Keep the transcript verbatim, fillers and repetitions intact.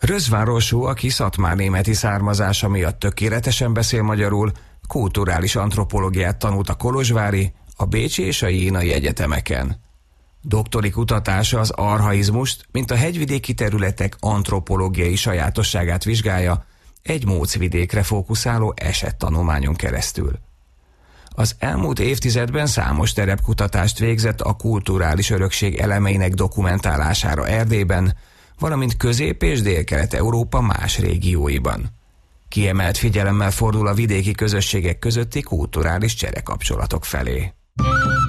Rözvárosú, aki szatmárnémeti származása miatt tökéletesen beszél magyarul, kulturális antropológiát tanult a kolozsvári, a bécsi és a jénai egyetemeken. Doktori kutatása az archaizmust, mint a hegyvidéki területek antropológiai sajátosságát vizsgálja, egy mócvidékre fókuszáló esettanulmányon keresztül. Az elmúlt évtizedben számos terepkutatást végzett a kulturális örökség elemeinek dokumentálására Erdélyben, valamint Közép- és Délkelet-Európa más régióiban. Kiemelt figyelemmel fordul a vidéki közösségek közötti kulturális cserekapcsolatok felé.